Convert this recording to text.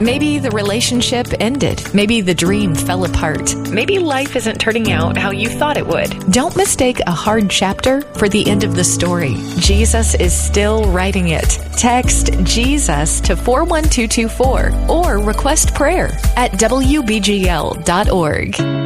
Maybe the relationship ended. Maybe the dream fell apart. Maybe life isn't turning out how you thought it would. Don't mistake a hard chapter for the end of the story. Jesus is still writing it. Text Jesus to 41224 or request prayer at WBGL.org.